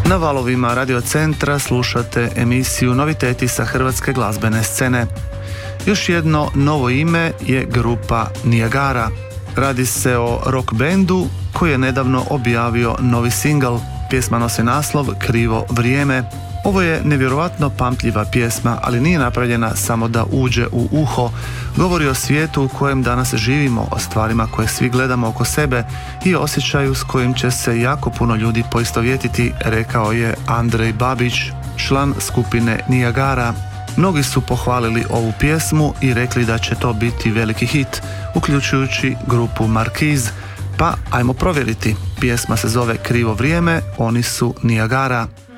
Na valovima Radio Centra slušate emisiju Noviteti sa hrvatske glazbene scene. Još jedno novo ime je grupa Niagara. Radi se o rock bendu koji je nedavno objavio novi singl. Pjesma nosi naslov Krivo vrijeme. Ovo je nevjerojatno pamtljiva pjesma, ali nije napravljena samo da uđe u uho. Govori o svijetu u kojem danas živimo, o stvarima koje svi gledamo oko sebe i osjećaju s kojim će se jako puno ljudi poistovjetiti, rekao je Andrej Babić, član skupine Niagara. Mnogi su pohvalili ovu pjesmu i rekli da će to biti veliki hit, uključujući grupu Markiz. Pa ajmo provjeriti. Pjesma se zove Krivo vrijeme, oni su Niagara.